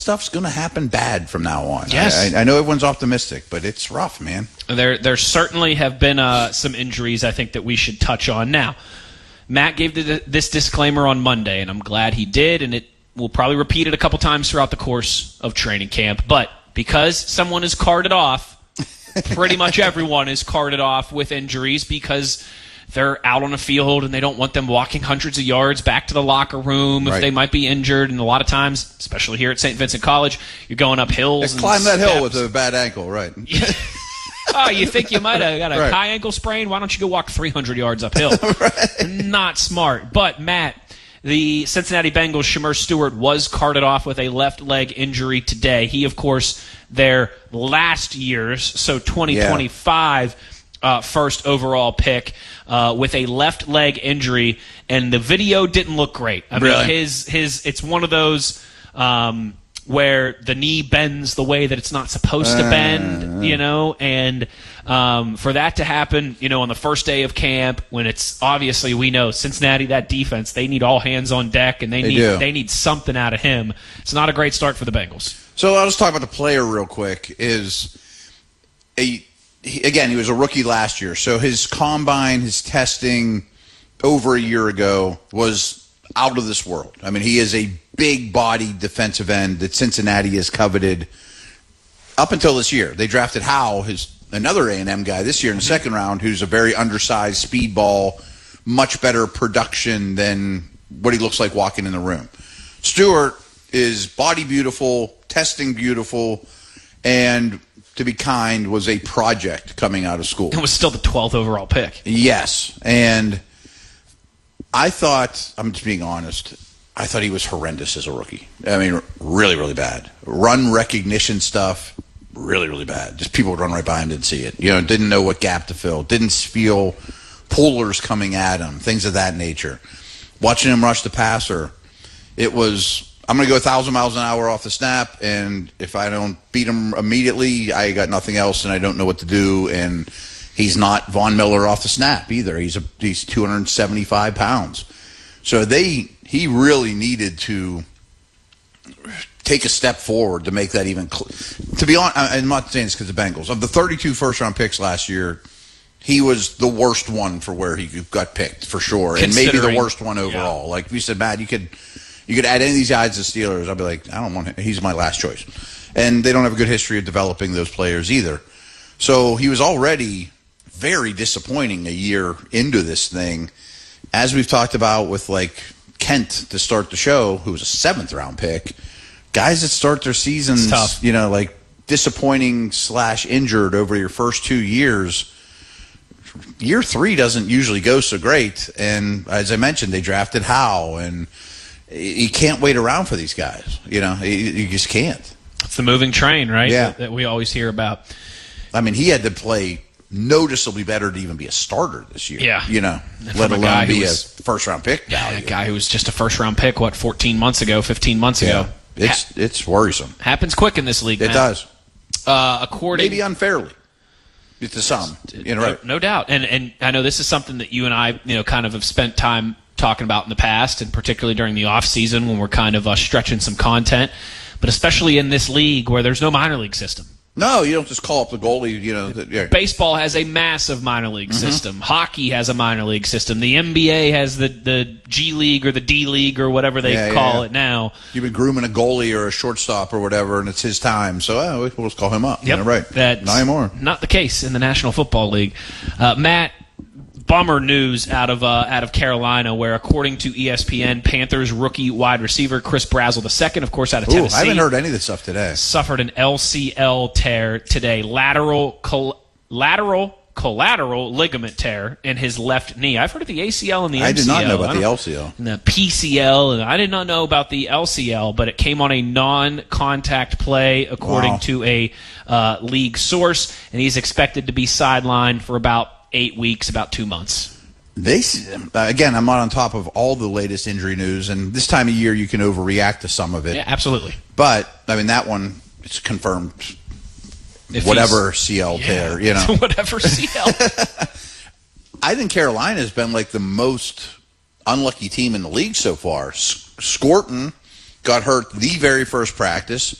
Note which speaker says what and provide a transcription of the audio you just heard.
Speaker 1: stuff's going to happen bad from now on.
Speaker 2: Yes.
Speaker 1: I know everyone's optimistic, but it's rough, man.
Speaker 2: There certainly have been some injuries I think that we should touch on. Now, Matt gave this disclaimer on Monday, and I'm glad he did, and we'll probably repeat it a couple times throughout the course of training camp. But because someone is carted off, pretty much everyone is carted off with injuries because they're out on a field and they don't want them walking hundreds of yards back to the locker room if they might be injured. And a lot of times, especially here at St. Vincent College, you're going up hills.
Speaker 1: Climb that hill with a bad ankle, right?
Speaker 2: Oh, you think you might have got a high ankle sprain? Why don't you go walk 300 yards uphill?
Speaker 1: Right.
Speaker 2: Not smart. But, Matt, the Cincinnati Bengals' Shamir Stewart was carted off with a left leg injury today. He, of course, their last year's, so 2025 first overall pick with a left leg injury, and the video didn't look great. I mean, it's one of those where the knee bends the way that it's not supposed to bend, and for that to happen, on the first day of camp, when it's obviously, we know Cincinnati, that defense, they need all hands on deck, and they need something out of him. It's not a great start for the Bengals.
Speaker 1: So I'll just talk about the player real quick. He was a rookie last year, so his combine, his testing over a year ago was out of this world. I mean, he is a big-bodied defensive end that Cincinnati has coveted up until this year. They drafted Howe, another A&M guy, this year in the second round, who's a very undersized speedball, much better production than what he looks like walking in the room. Stewart is body beautiful, testing beautiful, and to be kind, was a project coming out of school.
Speaker 2: It was still the 12th overall pick.
Speaker 1: Yes, and I thought, I'm just being honest, I thought he was horrendous as a rookie. I mean, really, really bad. Run recognition stuff, really, really bad. Just people would run right by him, didn't see it. Didn't know what gap to fill, didn't feel pullers coming at him, things of that nature. Watching him rush the passer, it was, I'm going to go 1,000 miles an hour off the snap, and if I don't beat him immediately, I got nothing else, and I don't know what to do. And he's not Von Miller off the snap either. He's 275 pounds. So he really needed to take a step forward to make that even. To be honest, I'm not saying this because of the Bengals. Of the 32 first-round picks last year, he was the worst one for where he got picked for sure, and maybe the worst one overall. Yeah. Like we said, Matt, you could add any of these guys to Steelers. I'd be like, I don't want him. He's my last choice. And they don't have a good history of developing those players either. So he was already very disappointing a year into this thing. As we've talked about with like Kent to start the show, who was a 7th-round pick, guys that start their seasons, like disappointing / injured over your first 2 years, year 3 doesn't usually go so great. And as I mentioned, they drafted Howe, and you can't wait around for these guys. You just can't.
Speaker 2: It's the moving train, right?
Speaker 1: Yeah.
Speaker 2: That we always hear about.
Speaker 1: I mean, he had to play noticeably better to even be a starter this year.
Speaker 2: Yeah.
Speaker 1: Let alone be a first-round pick value.
Speaker 2: A guy who was just a first-round pick, 15 months ago?
Speaker 1: It's worrisome.
Speaker 2: Happens quick in this league,
Speaker 1: It
Speaker 2: man.
Speaker 1: does.
Speaker 2: Maybe
Speaker 1: unfairly. To some. Right.
Speaker 2: No doubt. And I know this is something that you and I, kind of have spent time talking about in the past, and particularly during the off season when we're kind of stretching some content, but especially in this league where there's no minor league system.
Speaker 1: No, you don't just call up the goalie.
Speaker 2: Baseball has a massive minor league system. Hockey has a minor league system. The NBA has the G League or the D League or whatever they call it now.
Speaker 1: You've been grooming a goalie or a shortstop or whatever, and it's his time. So we'll just call him up.
Speaker 2: Yep.
Speaker 1: Right.
Speaker 2: That's
Speaker 1: not anymore.
Speaker 2: Not the case in the National Football League. Matt, bummer news out of Carolina, where according to ESPN, Panthers rookie wide receiver Chris Brazzell II, of course, out of Tennessee.
Speaker 1: I haven't heard any of this stuff today.
Speaker 2: Suffered an LCL tear today, lateral collateral ligament tear in his left knee. I've heard of the ACL and the MCL.
Speaker 1: I did not know about the LCL.
Speaker 2: And the PCL, and I did not know about the LCL, but it came on a non-contact play, according to a league source, and he's expected to be sidelined for about 8 weeks, about 2 months.
Speaker 1: Again, I'm not on top of all the latest injury news, and this time of year you can overreact to some of it.
Speaker 2: Yeah, absolutely.
Speaker 1: But, I mean, that one, it's confirmed. Whatever CL tear,
Speaker 2: Whatever CL.
Speaker 1: I think Carolina has been like the most unlucky team in the league so far. Scorton got hurt the very first practice,